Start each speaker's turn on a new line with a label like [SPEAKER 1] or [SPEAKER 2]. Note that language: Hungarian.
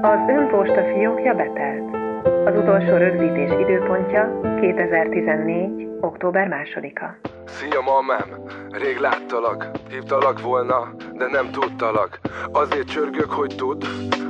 [SPEAKER 1] Az önposta fiókja betelt. Az utolsó rögzítés időpontja 2014. október 2-a.
[SPEAKER 2] Szia mamám, rég láttalak, hívtalak volna, de nem tudtalak. Azért csörgök, hogy tudd,